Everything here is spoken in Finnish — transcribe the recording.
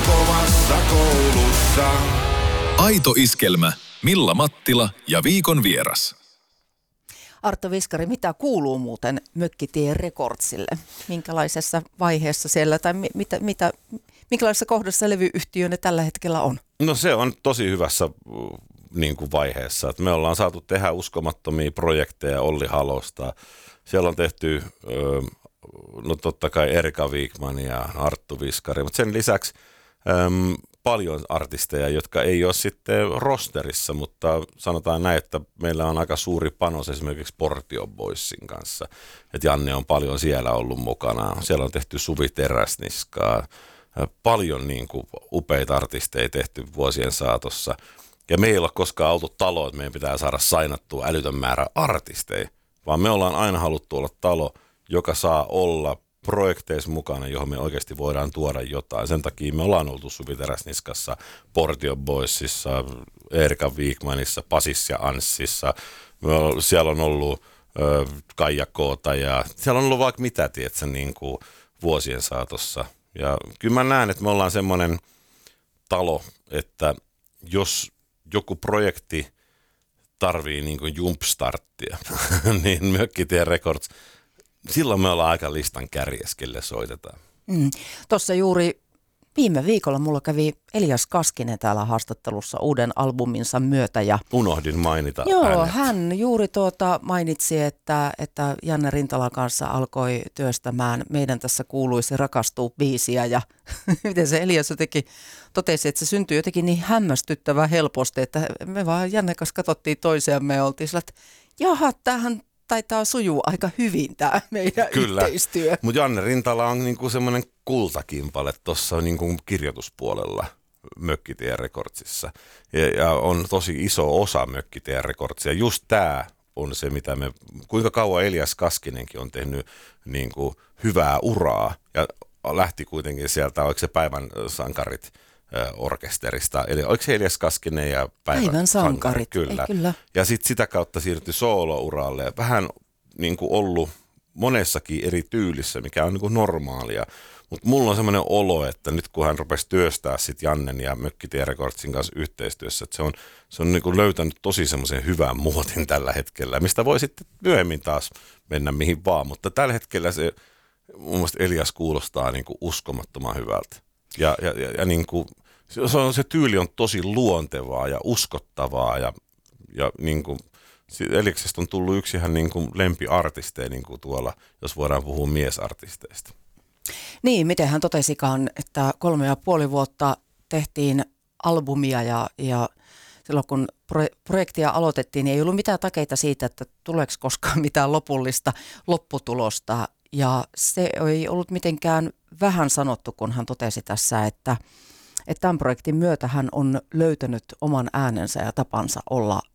kovassa koulussa. Aito iskelmä. Milla Mattila ja viikon vieras. Arto Viskari, mitä kuuluu muuten Mökkitie Recordsille? Minkälaisessa vaiheessa siellä tai minkälaisessa kohdassa levyyhtiö ne tällä hetkellä on? No se on tosi hyvässä vaiheessa. Että me ollaan saatu tehdä uskomattomia projekteja Olli Halosta. Siellä on tehty totta kai Erika Wigman ja Arttu Viskari, mutta sen lisäksi paljon artisteja, jotka ei ole sitten rosterissa, mutta sanotaan näin, että meillä on aika suuri panos esimerkiksi Portion Boysin kanssa. Että Janne on paljon siellä ollut mukana. Siellä on tehty Suvi Teräsniskaa. Paljon upeita artisteja tehty vuosien saatossa. Ja me ei ole koskaan oltu talo, että meidän pitää saada sainattua älytön määrä artisteja, vaan me ollaan aina haluttu olla talo, joka saa olla projekteissa mukana, johon me oikeasti voidaan tuoda jotain. Sen takia me ollaan oltu Suvi Teräsniskassa, Portion Boysissa, Erika Wigmanissa, Pasissa ja Anssissa. Siellä on ollut Kaija Koota ja siellä on ollut vaikka mitä, tietsä, vuosien saatossa. Ja kyllä mä näen, että me ollaan semmoinen talo, että jos joku projekti tarvii jumpstarttia, niin Mökkitie Records, silloin me ollaan aika listan kärjeskelle soitetaan. Tuossa juuri viime viikolla mulla kävi Elias Kaskinen täällä haastattelussa uuden albuminsa myötä. Ja unohdin mainita Joo, hän juuri mainitsi, että Janne Rintalan kanssa alkoi työstämään meidän tässä kuuluisi rakastuu -biisiä. Ja miten se Elias jotenkin totesi, että se syntyi jotenkin niin hämmästyttävän helposti, että me vaan Janne kanssa katsottiin toisiamme ja oltiin sillä, että jaha, tämähän taitaa sujuu aika hyvin tämä meidän yhteistyö. Mutta Janne Rintala on semmoinen kultakimpale tuossa kirjoituspuolella Mökkitie Recordsissa. Ja on tosi iso osa Mökkitie Recordsia. Just tämä on se, mitä kuinka kauan Elias Kaskinenkin on tehnyt hyvää uraa. Ja lähti kuitenkin sieltä, oliko se Päivän sankarit orkesterista. Eli oliko se Elias Kaskinen ja Päivän sankarit? Kyllä. Kyllä. Ja sitten sitä kautta siirtyi soolo-uralle. Vähän ollut monessakin eri tyylissä, mikä on normaalia. Mutta mulla on semmoinen olo, että nyt kun hän rupesi työstää sitten Jannen ja Mökkitie Recordsin kanssa yhteistyössä, että se on löytänyt tosi semmoisen hyvän muotin tällä hetkellä, mistä voi sitten myöhemmin taas mennä mihin vaan. Mutta tällä hetkellä se mun mielestä Elias kuulostaa uskomattoman hyvältä. Ja se tyyli on tosi luontevaa ja uskottavaa ja Eliksestä on tullut yksi ihan lempiartisteja tuolla, jos voidaan puhua miesartisteista. Niin, miten hän totesikaan, että 3,5 vuotta tehtiin albumia ja silloin kun projektia aloitettiin, niin ei ollut mitään takeita siitä, että tuleeko koskaan mitään lopullista lopputulosta. Ja se ei ollut mitenkään vähän sanottu, kun hän totesi tässä, että tämän projektin myötä hän on löytänyt oman äänensä ja tapansa olla